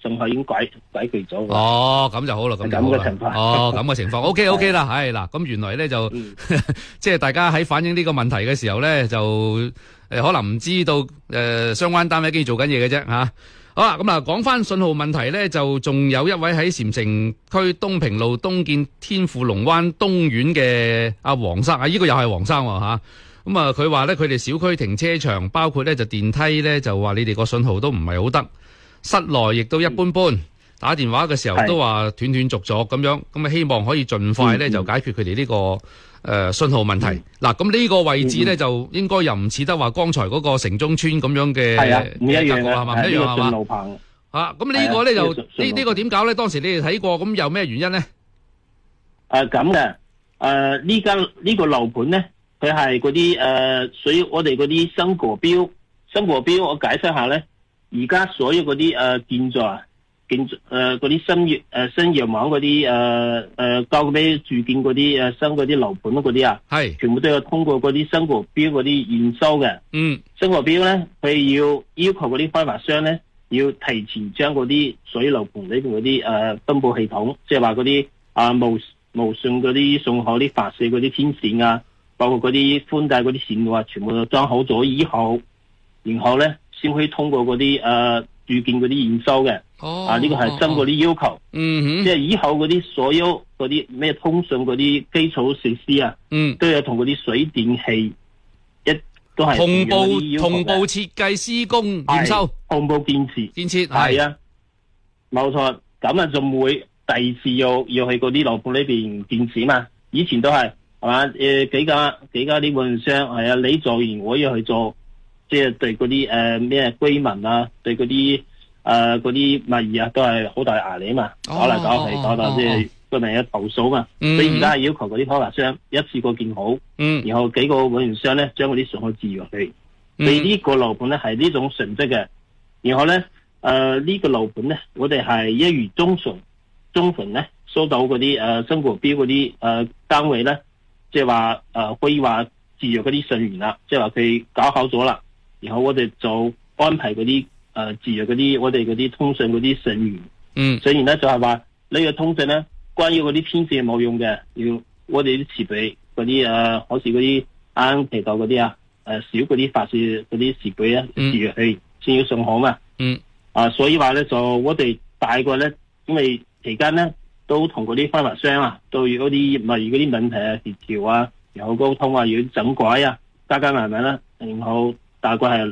信號已經解決咗。 哦，咁就好啦，咁就好啦。 咁嘅情況。 哦，咁嘅情況，OK 啦，係嗱，咁原來咧就即係大家喺反映呢個問題嘅時候咧，就可能唔知道相關單位已經做緊嘢嘅啫吓。好啦，咁啊講翻信號問題咧，就仲有一位喺禪城區東平路東建天富龍灣東苑嘅阿黃生啊，呢個又係黃生吓。咁啊，佢話咧，佢哋小區停車場包括咧就電梯咧，就話你哋個信號都唔係好得，室內亦都一般般。打電話嘅時候都話斷斷續續咁樣，咁啊希望可以盡快咧就解決佢哋呢個信號問題。嗱，咁呢個位置咧就應該又唔似得話剛才嗰個城中村咁樣嘅， 係啊，唔一樣嘅， 係嘛？唔一樣係嘛？ 路棚啊，咁呢個咧就呢個點搞咧？當時你哋睇過，咁有咩原因咧？ 咁嘅，呢個樓盤咧，佢係嗰啲屬於我哋嗰啲新國標，我解釋下咧，而家所有嗰啲建築啊。嗰啲新業網嗰啲交俾住建嗰啲新嗰啲樓盤嗰啲啊，係全部都要通過嗰啲新國標嗰啲驗收嘅。新國標咧，佢要求嗰啲開發商咧，要提前將嗰啲水樓盤裏邊嗰啲分佈系統，即係話嗰啲無線嗰啲信號啲發射嗰啲天線啊，包括嗰啲寬帶嗰啲線路啊，全部都裝好咗以後，然後咧先可以通過嗰啲住建嗰啲驗收嘅。呢個係新嗰啲要求。即係以後嗰啲所有嗰啲咩通訊嗰啲基礎設施啊，都有同嗰啲水電氣都係同步設計施工驗收， 同步建設係啊，冇錯。咁啊，仲會第二次要去嗰啲樓盤裏邊建設嘛？以前都係嘛？幾家啲運營商係啊，你做完我要去做，即係對嗰啲咩居民啊，對嗰啲嗰啲物業啊，都係好大壓力嘛。搞嚟搞去，搞到即係居民有投訴嘛。所以而家係要求嗰啲開發商一次過建好，然後幾個運營商咧將嗰啲信號置入去。所以呢個樓盤咧係呢種性質嘅。然後咧呢個樓盤咧，我哋係1月中旬咧收到嗰啲新國標嗰啲單位咧，即係話可以話置入嗰啲信源啦，即係話佢搞好咗啦。然後我哋就安排嗰啲置入嗰啲我哋嗰啲通訊嗰啲信源。信源咧就係話呢個通訊咧，關於嗰啲天線冇用嘅，要我哋啲設備嗰啲好似嗰啲啱提到嗰啲小嗰啲發射嗰啲設備啊，置入去先要信號嘛。所以話咧就我哋大概咧，因為期間咧都同嗰啲開發商啊，對嗰啲物業嗰啲問題協調啊，然後溝通啊，要整改啊，加埋啦，然後大概係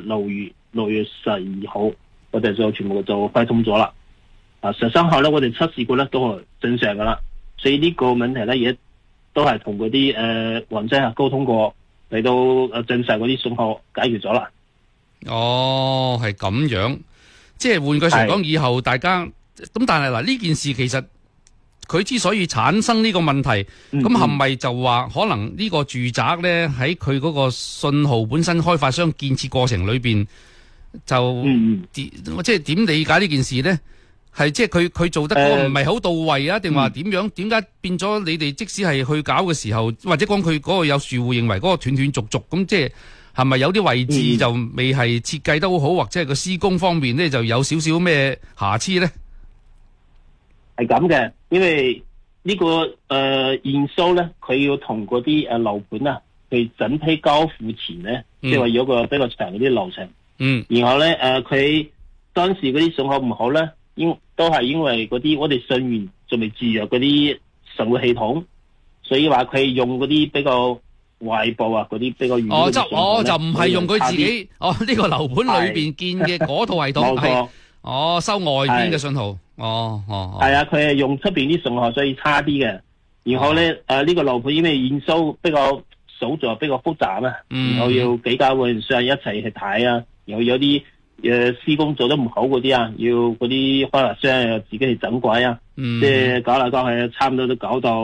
6月12號，我哋就全部就開通咗啦。13號咧，我哋測試過咧都係正常噶啦，所以呢個問題咧亦都係同嗰啲運營溝通過，嚟到正常嗰啲信號解決咗啦。係咁樣，即係換句說講，以後大家咁，但係嗱呢件事其實佢之所以產生呢個問題，咁係咪就話可能呢個住宅咧喺佢嗰個信號本身開發商建設過程裏邊就即係點理解呢件事咧？係即係佢做得唔係好到位啊？定話點樣？點解變咗你哋即使係去搞嘅時候，或者講佢嗰個有住戶認為嗰個斷斷續續咁，即係咪有啲位置就未係設計得好好，或者係個施工方面咧就有少少咩瑕疵咧？ 係咁嘅，因為呢個驗收咧，佢要同嗰啲樓盤啊，佢整批交付前咧，即係話有個比較長嗰啲流程。然後咧佢當時嗰啲信號唔好咧，都係因為嗰啲我哋信源仲未置入嗰啲信號系統，所以話佢用嗰啲比較外部啊嗰啲比較遠嘅信號就唔係用佢自己呢個樓盤裏邊建嘅嗰套系統，係收外邊嘅信號。係啊，佢係用出邊啲信號，所以差啲嘅。然後咧呢個樓盤因為驗收比較手續比較複雜啊，然後要幾家運營商一齊去睇啊，然後有啲施工做得唔好嗰啲啊，要嗰啲開發商又自己去整改啊，即係搞嚟搞去，差唔多都搞到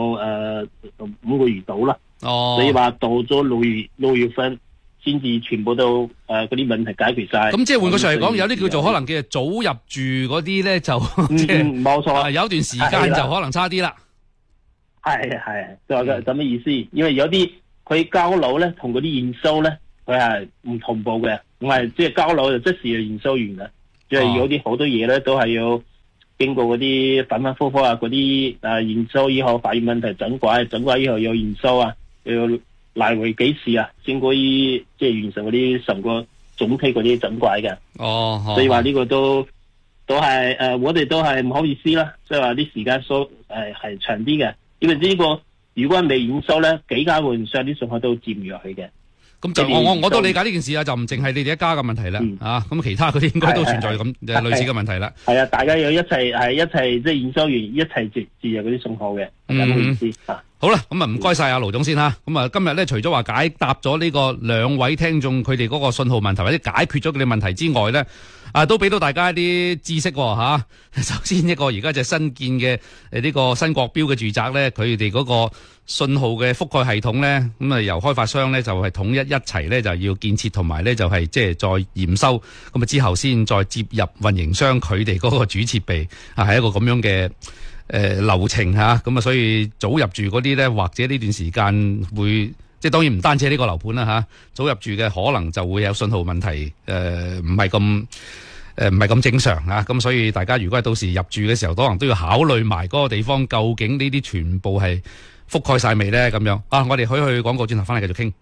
5個月到啦。所以話到咗6月份先至全部都嗰啲問題解決晒。咁即係換句話嚟講，有啲叫做可能叫早入住嗰啲咧，就即係冇錯， 有一段時間就可能差啲啦。 係就係咁嘅意思。因為有啲佢交樓咧，同嗰啲驗收咧，佢係唔同步嘅。唔係即係交樓就即時驗收完啦。即係有啲好多嘢咧，都係要經過嗰啲反反复复啊，嗰啲驗收以後發現問題整改以後又驗收啊，又來回幾次啊，先可以即係完成嗰啲成個總體嗰啲整改嘅。所以話呢個都係我哋都係唔好意思啦，即係話啲時間係長啲嘅，因為呢個如果未驗收咧，幾家換商啲信號都接唔入去嘅。 咁就我都理解呢件事啊，就唔淨係你哋一家嘅問題啦，咁其他嗰啲應該都存在咁類似嘅問題啦。係啊， 大家要一齊即係驗收完一齊接入嗰啲信號嘅，咁嘅意思啊。 好啦，咁啊唔該晒阿盧總先吓，咁啊今日咧除咗話解答咗呢個兩位聽眾佢哋嗰個信號問題或者解決咗佢哋問題之外咧，都俾到大家一啲知識吓。首先一個而家就新建嘅呢個新國標嘅住宅咧，佢哋嗰個信號嘅覆蓋系統咧，咁啊由開發商咧就係統一齊咧就要建設，同埋咧就係即係再驗收，咁啊之後先再接入運營商佢哋嗰個主設備係一個咁樣嘅流程吓，咁啊所以早入住嗰啲咧，或者呢段時間會即係當然唔單止呢個樓盤啦吓，早入住嘅可能就會有信號問題，唔係咁正常啊，咁所以大家如果係到時入住嘅時候，可能都要考慮埋嗰個地方究竟呢啲全部係覆蓋晒未咧咁樣啊。我哋去廣告轉頭翻嚟繼續傾。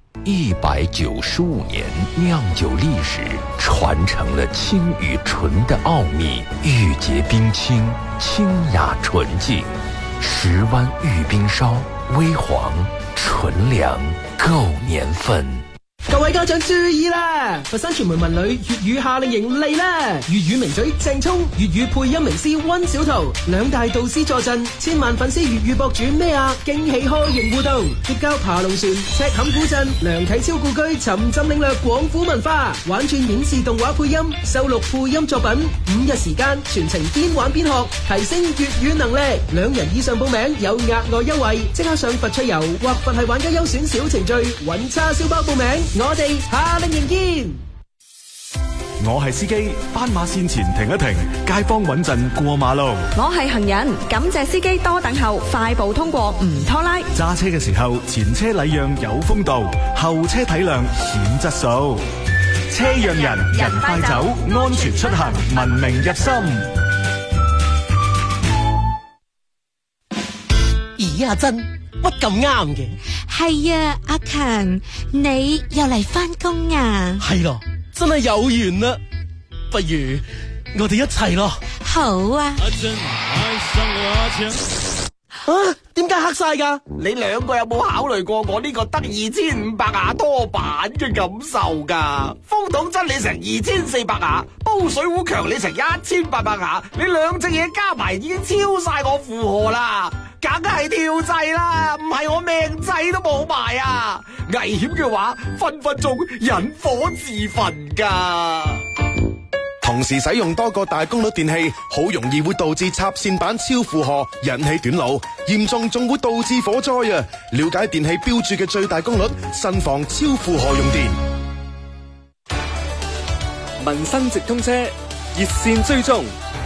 195年釀酒歷史，傳承了清與純的奧秘，玉潔冰清，清雅純淨，石灣玉冰燒，微黃純良，夠年份。 各位家長注意啦！佛山傳媒文旅粵語夏令營嚟啦！粵語名嘴鄭聰、粵語配音名師溫小圖兩大導師坐鎮，千萬粉絲粵語博主咩啊驚喜開營互動，結交爬龍船、赤坎古鎮、梁啟超故居，沉浸領略廣府文化，玩轉影視動畫配音，收錄配音作品，5日時間全程邊玩邊學，提升粵語能力。2人以上報名有額外優惠，即刻上佛趣遊或佛系玩家優選小程序揾叉燒包報名。我哋夏令營見。 我係司機，斑馬線前停一停，街坊穩陣過馬路。 我係行人，感謝司機多等候，快步通過唔拖拉。 揸車嘅時候，前車禮讓有風度，後車體諒顯質素。車讓人，人快走，安全出行，文明入心。 咦，阿珍，乜咁啱嘅？ 係啊，阿強，你又嚟返工啊？ 係咯，真係有緣啦！不如我哋一齊咯。 好啊。 阿珍愛上我阿強。點解黑晒噶？你兩個有冇考慮過我呢個得2500瓦多板嘅感受噶？風筒真你成2400瓦，煲水壺強你成1800瓦，你兩隻嘢加埋已經超晒我負荷啦！梗係跳掣啦，唔係我命仔都冇埋啊！危險嘅話，分分鐘引火自焚噶。 同時使用多個大功率電器，好容易會導致插線板超負荷，引起短路，嚴重仲會導致火災啊！了解電器標注嘅最大功率，慎防超負荷用電。 民生直通車熱線追蹤。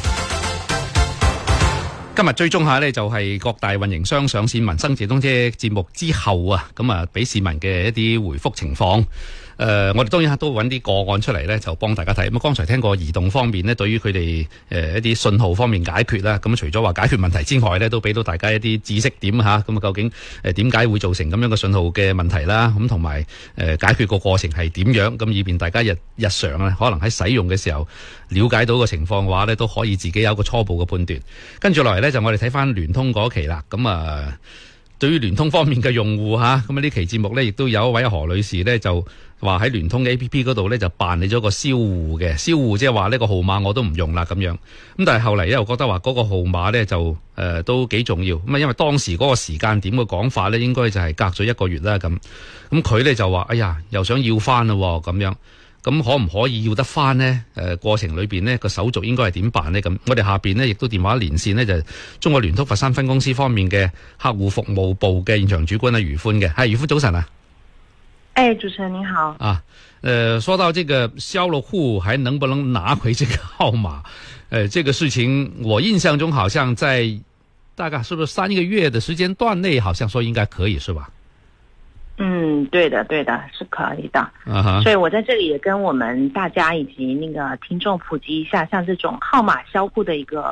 今日追蹤下呢，就係各大運營商上線民生直通車節目之後啊，咁啊俾市民嘅一啲回覆情況。我哋當然都揾啲個案出嚟咧，就幫大家睇。咁剛才聽過移動方面咧，對於佢哋一啲信號方面解決啦。咁除咗話解決問題之外咧，都俾到大家一啲知識點吓。咁啊，究竟點解會造成咁樣嘅信號嘅問題啦？咁同埋解決個過程係點樣？咁以便大家日常咧，可能喺使用嘅時候了解到個情況嘅話咧，都可以自己有一個初步嘅判斷。跟住落嚟咧，就我哋睇翻聯通嗰期啦。咁啊，對於聯通方面嘅用戶吓，咁呢期節目咧，亦都有一位何女士咧就話喺聯通嘅 A.P.P. 嗰度咧就辦理咗個銷戶嘅銷戶，即係話呢個號碼我都唔用啦咁樣。咁但係後嚟又覺得話嗰個號碼咧就都幾重要。咁啊，因為當時嗰個時間點嘅講法咧，應該就係隔咗1個月啦咁。咁佢咧就話：哎呀，又想要翻咯咁樣。咁可唔可以要得翻呢？過程裏邊呢個手續應該係點辦呢？咁我哋下邊呢亦都電話連線呢，就中國聯通佛山分公司方面嘅客戶服務部嘅現場主管余歡嘅。係余歡，早晨啊！ 主持人您好啊，說到這個銷了戶還能不能拿回這個號碼？這個事情我印象中好像在大概是不是3個月的時間段內，好像說應該可以，是吧？ 嗯，對的，是可以的。所以我在這裡也跟我們大家以及那個聽眾普及一下，像這種號碼銷戶的一個